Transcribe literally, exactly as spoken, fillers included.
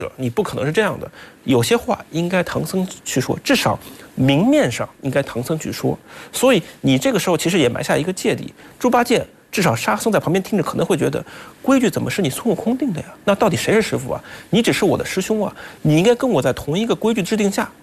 你不可能是这样的。有些话应该唐僧去说，至少明面上应该唐僧去说。所以你这个时候其实也埋下一个芥蒂。猪八戒至少沙僧在旁边听着可能会觉得，规矩怎么是你孙悟空定的呀？那到底谁是师傅啊？你只是我的师兄啊，你应该跟我在同一个规矩制定下。